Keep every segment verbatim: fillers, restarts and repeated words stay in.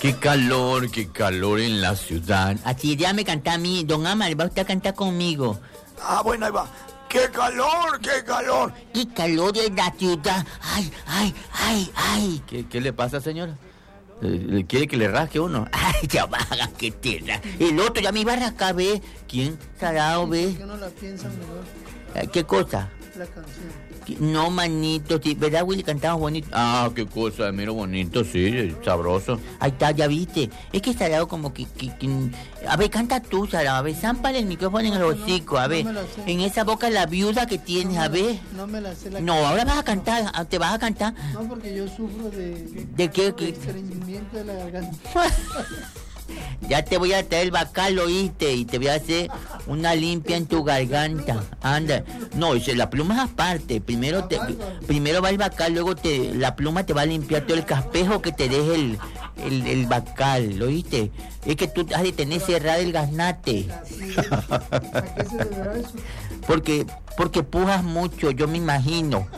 Qué calor, qué calor en la ciudad. Así ya me canta a mí, don Amar, va usted a cantar conmigo. Ah, bueno, ahí va. ¡Qué calor, qué calor! ¡Qué calor en la ciudad! ¡Ay, ay, ay, ay! ¿Qué, qué le pasa, señora? ¿Le quiere que le rasque uno? ¡Ay, ya vaga, qué tierra! El otro ya me iba a rascar, ¿ve? ¿Quién? Sarao, ¿ve? ¿Por qué no la piensan mejor? ¿Qué cosa? La canción. No, manito, sí, ¿verdad, Willy? Cantamos bonito. Ah, qué cosa, mira, bonito, sí, sabroso. Ahí está, ya viste. Es que Sarao como que, que, que... A ver, canta tú, Sarao. A ver, zámpale el micrófono en el hocico, a ver. No me la sé. En esa boca la viuda que tienes, No a me la- ver. No me la sé la No, canción. ahora vas a cantar, ah, te vas a cantar. No, porque yo sufro de... ¿De qué? de qué? estreñimiento de la garganta. Ya te voy a traer el bacal, ¿oíste? Y te voy a hacer una limpia en tu garganta. Anda. No, dice, la pluma es aparte. Primero te, primero va el bacal, luego te, la pluma te va a limpiar todo el caspejo que te deje el, el, el bacal, ¿oíste? Es que tú has de tener cerrado el gaznate. ¿A qué se deberá eso? Porque, porque pujas mucho, yo me imagino.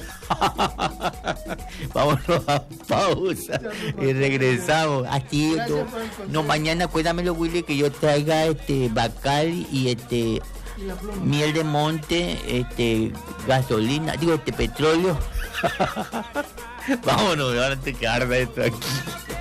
Vámonos a pausa y regresamos. Aquí, Gracias no, por el consejo. no, mañana cuédamelo, Willy, que yo traiga este bacal y este Y la pluma. miel de monte, este gasolina, digo, este petróleo. Vámonos, ahora te que arda esto aquí.